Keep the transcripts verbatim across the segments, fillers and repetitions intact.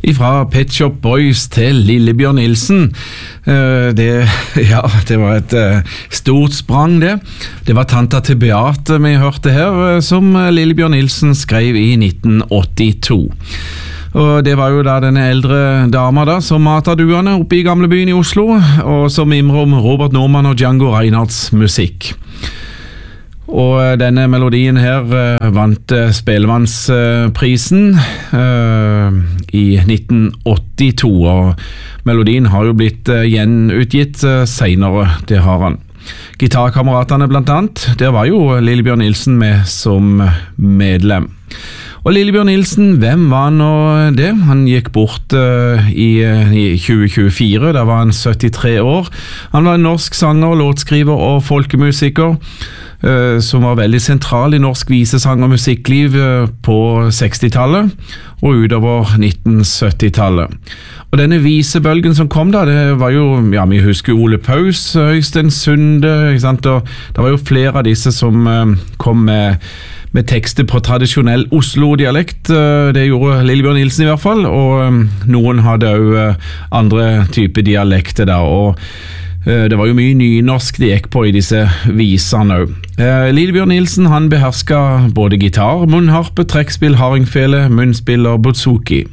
Fra Pet Shop Boys til Lillebjørn Nilsen. Det, ja, det var et stort sprang det. Det var tanta til Beate vi hørte her, som Lillebjørn Nilsen skrev i nitten åttito. Og det var jo da denne eldre dama da, som matet duene oppe i gamlebyen i Oslo, og som mimrer om Robert Norman og Django Reinhardts musikk. Og denne melodien her uh, vant uh, Spellemannsprisen uh, i nitten åttito, og melodien har jo blitt uh, gjenutgitt uh, senere, det har han. Gitarkameratene blant annet, der var jo Lillebjørn Nilsen med som medlem. Og Lillebjørn Nilsen, hvem var han nå det? Han gikk bort uh, i, uh, i tjue tjuefire, da var han syttitre år. Han var en norsk sanger, låtskriver og folkemusiker, uh, som var veldig sentral i norsk visesang og musikkliv uh, på sekstitallet og utover nitten syttitallet. Og denne visebølgen som kom da, det var jo, ja, vi husker Ole Paus, Øystein Sunde, ikke sant? Og det var jo flere av disse som uh, kom med med tekster på tradisjonell Oslo-dialekt. Det gjorde Lillebjørn Nilsen i hvert fall, og noen hadde jo andre typer dialekter da, og det var jo mye nynorsk de gikk på i disse visene også. Lillebjørn Nilsen, han behersket både gitar, munnharpe, trekkspill, hardingfele, munnspill og bouzouki.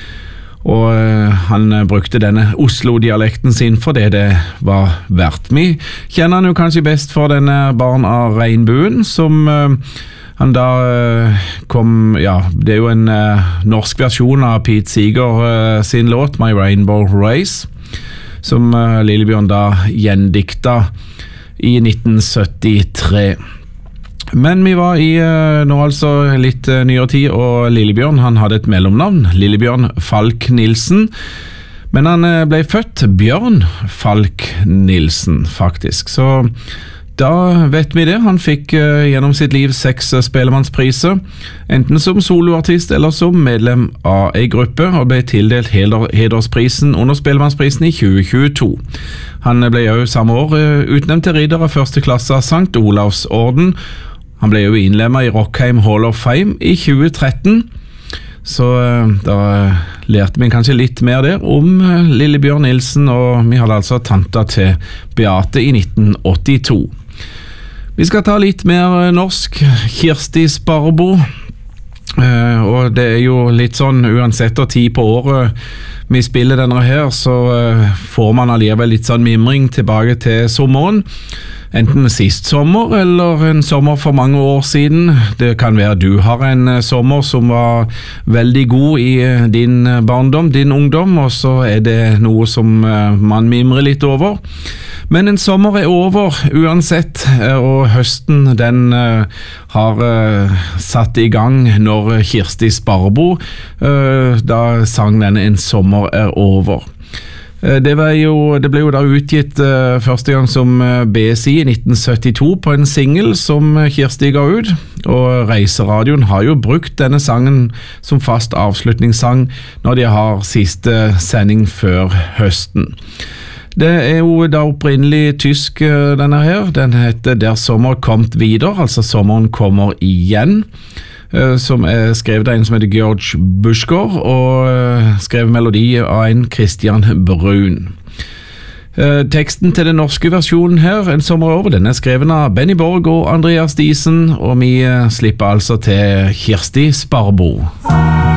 Og han brukte denne Oslo-dialekten sin for det det var verdt. Vi kjenner han jo kanskje best for denne Barn av regnbuen, som han da kom, ja, det er jo en uh, norsk versjon av Pete Seeger uh, sin låt My Rainbow Race, som uh, Lillebjørn da gjendikta i nitten syttitre. Men vi var i uh, nå altså litt uh, nyere tid, og Lillebjørn, han hadde et mellomnavn, Lillebjørn Falk Nilsen, men han uh, ble født Bjørn Falk Nilsen faktisk, så da vet vi det. Han fikk uh, gjennom sitt liv seks uh, Spellemannspriser, enten som soloartist eller som medlem av en gruppe, og ble tildelt heder, hedersprisen under Spellemannsprisen i tjue tjueto. Han uh, ble jo samme år uh, utnevnt til ridder av første klasse av Sankt Olavs orden. Han ble jo innlemmet i Rockheim Hall of Fame i tjue tretten, så uh, da lærte vi kanskje litt mer der om uh, Lillebjørn Nilsen, og vi hadde altså tanta til Beate i nitten åttito. Vi skal ta litt mer norsk. Kirsti Sparbo, uh, og det er jo litt sånn uansett og tid på året vi spiller denne her, så uh, får man alligevel litt sånn mimring tilbake til sommeren, enten sist sommer eller en sommer for mange år siden. Det kan være du har en uh, sommer som var veldig god i uh, din barndom, din ungdom, og så er det noe som uh, man mimrer litt over. Men en sommer er over uansett, og høsten den uh, har uh, satt i gang når Kirsti Sparbo uh, da sang den En sommer er over. Uh, det, var jo, det ble jo da utgitt uh, første gang som uh, B S I i nitten syttito på en single som Kirsti ga ut, og Reiseradioen har jo brukt denne sangen som fast avslutningssang når de har siste sending før høsten. Det er jo da opprinnelig tysk, denne her. Den heter Der sommer kommt wieder, altså Sommeren kommer igjen, som er skrevet av en som heter George Buschgaard, og skrevet melodi av en Christian Brun. Teksten til den norske versjonen her, En sommer over, den er skrevet av Benny Borg og Andreas Diesen, og vi slipper altså til Kirsti Sparbo.